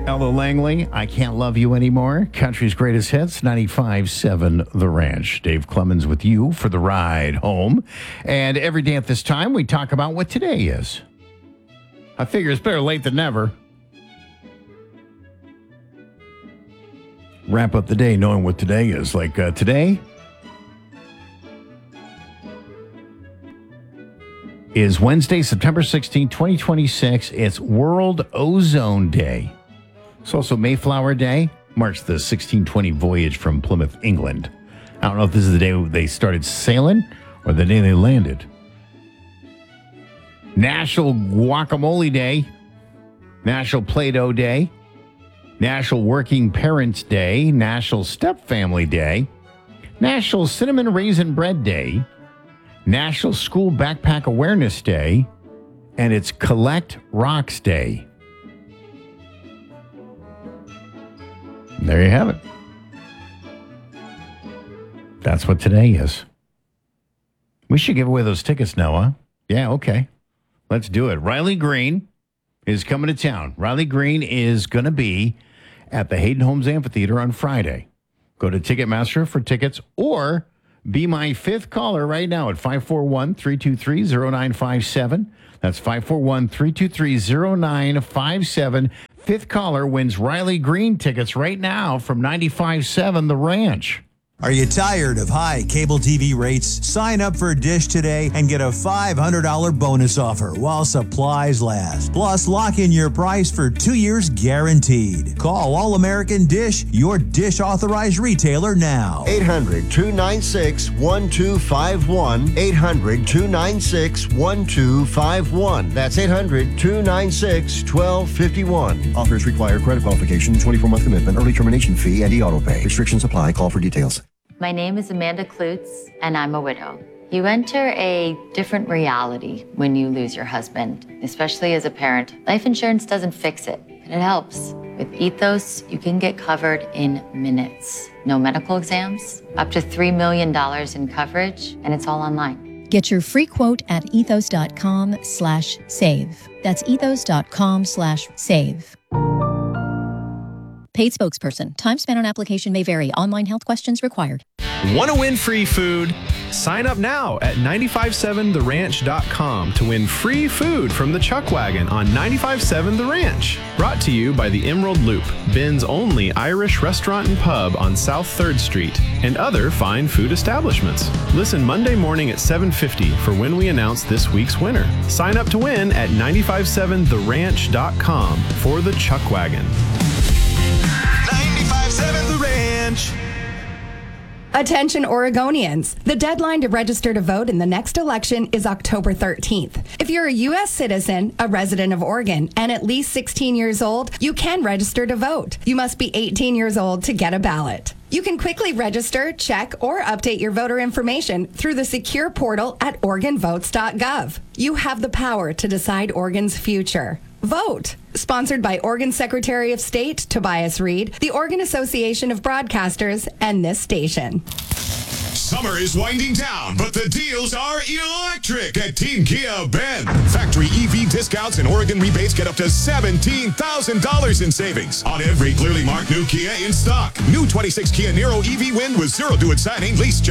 Ella Langley, I Can't Love You Anymore. Country's Greatest Hits, 95.7 The Ranch. Dave Clemens with you for the ride home. And every day at this time, we talk about what today is. I figure it's better late than never. Wrap up the day knowing what today is. Like today is Wednesday, September 16, 2026. It's World Ozone Day. It's also Mayflower Day, marks the 1620 voyage from Plymouth, England. I don't know if this is the day they started sailing or the day they landed. National Guacamole Day, National Play-Doh Day, National Working Parents Day, National Stepfamily Day, National Cinnamon Raisin Bread Day, National School Backpack Awareness Day, and it's Collect Rocks Day. There you have it. That's what today is. We should give away those tickets now, huh? Yeah, okay. Let's do it. Riley Green is coming to town. Riley Green is going to be at the Hayden Homes Amphitheater on Friday. Go to Ticketmaster for tickets or be my fifth caller right now at 541-323-0957. That's 541-323-0957. Fifth caller wins Riley Green tickets right now from 95.7 The Ranch. Are you tired of high cable TV rates? Sign up for Dish today and get a $500 bonus offer while supplies last. Plus, lock in your price for 2 years guaranteed. Call All American Dish, your Dish authorized retailer now. 800-296-1251. 800-296-1251. That's 800-296-1251. Offers require credit qualification, 24-month commitment, early termination fee, and e-auto pay. Restrictions apply. Call for details. My name is Amanda Klutz, and I'm a widow. You enter a different reality when you lose your husband, especially as a parent. Life insurance doesn't fix it, but it helps. With Ethos, you can get covered in minutes. No medical exams, up to $3 million in coverage, and it's all online. Get your free quote at ethos.com/save. That's ethos.com/save. Paid spokesperson. Time spent on application may vary. Online health questions required. Want to win free food? Sign up now at 957theranch.com to win free food from the Chuck Wagon on 95.7 The Ranch. Brought to you by the Emerald Loop, Ben's only Irish restaurant and pub on South 3rd Street, and other fine food establishments. Listen Monday morning at 7:50 for when we announce this week's winner. Sign up to win at 957theranch.com for the Chuck Wagon. 95.7 The Ranch. Attention Oregonians. The deadline to register to vote in the next election is October 13th. If you're a U.S. citizen, a resident of Oregon, and at least 16 years old, you can register to vote. You must be 18 years old to get a ballot. You can quickly register, check, or update your voter information through the secure portal at OregonVotes.gov. You have the power to decide Oregon's future. Vote. Sponsored by Oregon Secretary of State Tobias Reed, the Oregon Association of Broadcasters, and this station. Summer is winding down, but the deals are electric at Team Kia Bend. Factory EV discounts and Oregon rebates get up to $17,000 in savings on every clearly marked new Kia in stock. New 26 Kia Niro EV Wind with 0 due at signing, lease